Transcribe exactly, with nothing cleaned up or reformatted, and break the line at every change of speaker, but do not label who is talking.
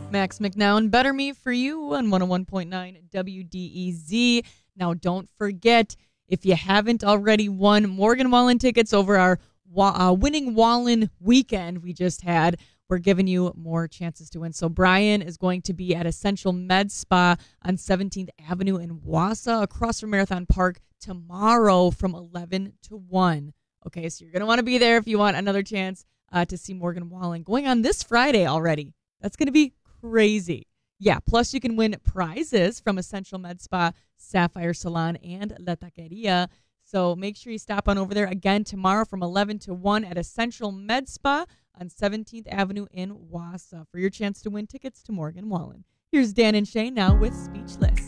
Max McNown, Better Me for You on one oh one point nine W D E Z. Now, don't forget, if you haven't already won Morgan Wallen tickets over our uh, Winning Wallen weekend we just had, we're giving you more chances to win. So Brian is going to be at Essential Med Spa on seventeenth Avenue in Wausau, across from Marathon Park, tomorrow from eleven to one. Okay, so you're going to want to be there if you want another chance uh, to see Morgan Wallen going on this Friday already. That's going to be crazy. Yeah, plus you can win prizes from Essential Med Spa, Sapphire Salon, and La Taqueria. So make sure you stop on over there again tomorrow from eleven to one at Essential Med Spa on seventeenth Avenue in Wausau for your chance to win tickets to Morgan Wallen. Here's Dan and Shay now with Speechless.